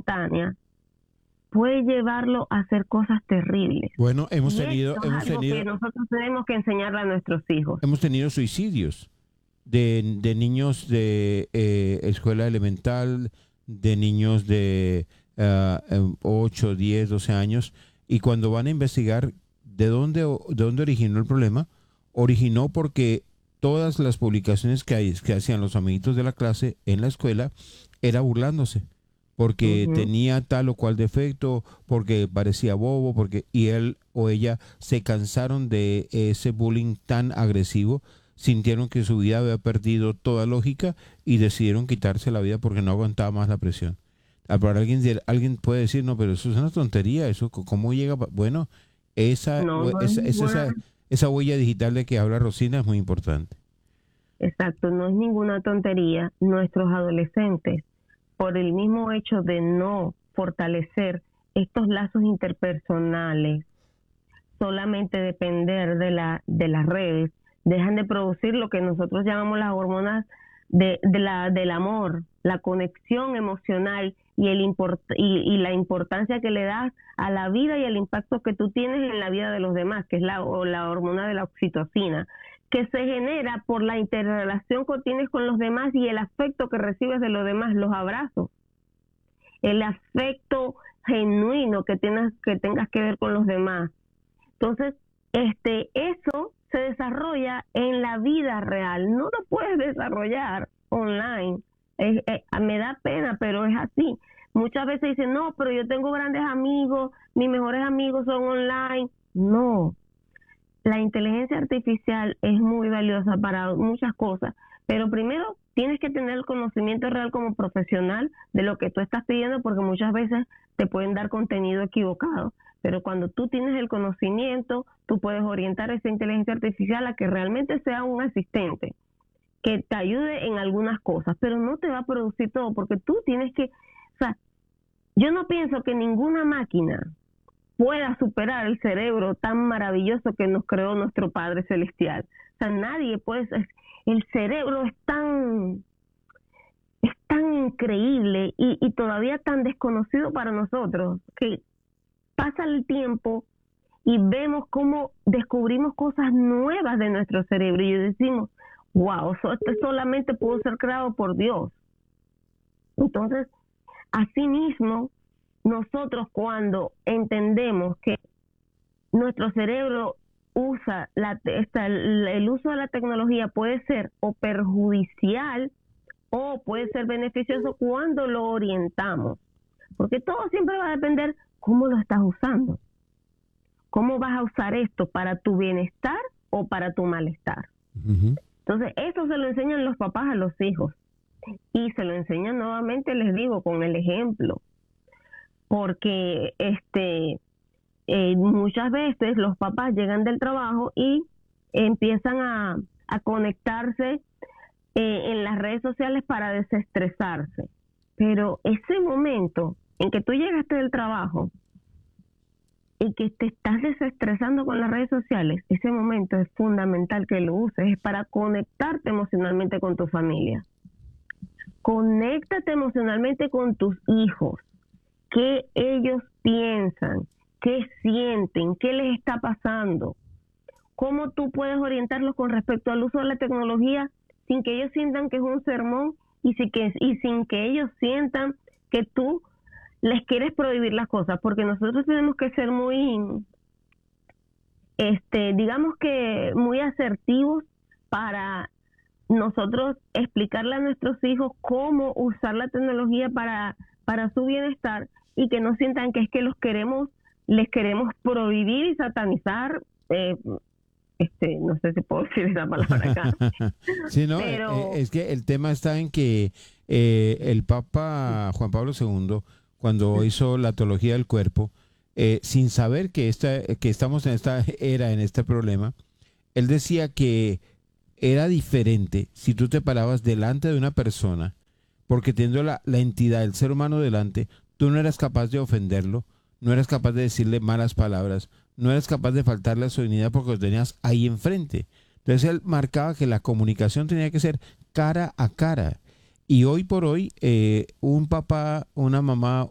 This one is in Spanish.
espontánea puede llevarlo a hacer cosas terribles. Bueno, Y esto es algo que nosotros tenemos que enseñarle a nuestros hijos. hemos tenido suicidios de niños de escuela elemental, de niños de 8, 10, 12 años, y cuando van a investigar de dónde originó el problema, originó porque todas las publicaciones que hacían los amiguitos de la clase en la escuela era burlándose, porque tenía tal o cual defecto, porque parecía bobo, y él o ella se cansaron de ese bullying tan agresivo, sintieron que su vida había perdido toda lógica y decidieron quitarse la vida porque no aguantaba más la presión. Para alguien puede decir, no, pero eso es una tontería, eso cómo llega. Bueno, esa huella digital de que habla Rosina es muy importante. Exacto, no es ninguna tontería. Nuestros adolescentes, por el mismo hecho de no fortalecer estos lazos interpersonales, solamente depender de las redes, dejan de producir lo que nosotros llamamos las hormonas del amor, la conexión emocional y la importancia que le das a la vida y el impacto que tú tienes en la vida de los demás, que es la hormona de la oxitocina, que se genera por la interrelación que tienes con los demás y el afecto que recibes de los demás, los abrazos, el afecto genuino que tengas que ver con los demás. Entonces, eso se desarrolla en la vida real, no lo puedes desarrollar online. Me da pena, pero es así. Muchas veces dicen, no, pero yo tengo grandes amigos, mis mejores amigos son online. No, la inteligencia artificial es muy valiosa para muchas cosas, pero primero tienes que tener el conocimiento real como profesional de lo que tú estás pidiendo, porque muchas veces te pueden dar contenido equivocado. Pero cuando tú tienes el conocimiento, tú puedes orientar esa inteligencia artificial a que realmente sea un asistente que te ayude en algunas cosas, pero no te va a producir todo, porque tú tienes que, o sea, yo no pienso que ninguna máquina pueda superar el cerebro tan maravilloso que nos creó nuestro Padre Celestial. O sea, nadie puede, el cerebro es tan increíble y todavía tan desconocido para nosotros, que pasa el tiempo y vemos cómo descubrimos cosas nuevas de nuestro cerebro y decimos, wow, esto solamente pudo ser creado por Dios. Entonces, asimismo, nosotros cuando entendemos que nuestro cerebro usa el uso de la tecnología puede ser o perjudicial o puede ser beneficioso cuando lo orientamos, porque todo siempre va a depender cómo lo estás usando. ¿Cómo vas a usar esto para tu bienestar o para tu malestar? Entonces, eso se lo enseñan los papás a los hijos. Y se lo enseñan nuevamente, les digo, con el ejemplo. Porque muchas veces los papás llegan del trabajo y empiezan a conectarse en las redes sociales para desestresarse. Pero ese momento en que tú llegaste del trabajo y que te estás desestresando con las redes sociales, ese momento es fundamental que lo uses, es para conectarte emocionalmente con tu familia. Conéctate emocionalmente con tus hijos, qué ellos piensan, qué sienten, qué les está pasando, cómo tú puedes orientarlos con respecto al uso de la tecnología sin que ellos sientan que es un sermón y sin que ellos sientan que tú les quieres prohibir las cosas, porque nosotros tenemos que ser muy, digamos que muy asertivos para nosotros explicarle a nuestros hijos cómo usar la tecnología para su bienestar y que no sientan que es que les queremos prohibir y satanizar. No sé si puedo decir esa palabra acá. Sí, no, pero es que el tema está en que el Papa Juan Pablo II, cuando hizo la teología del cuerpo, sin saber que estamos en esta era, en este problema, él decía que era diferente si tú te parabas delante de una persona, porque teniendo la entidad, el ser humano delante, tú no eras capaz de ofenderlo, no eras capaz de decirle malas palabras, no eras capaz de faltarle a su dignidad porque lo tenías ahí enfrente. Entonces él marcaba que la comunicación tenía que ser cara a cara. Y hoy por hoy, un papá, una mamá,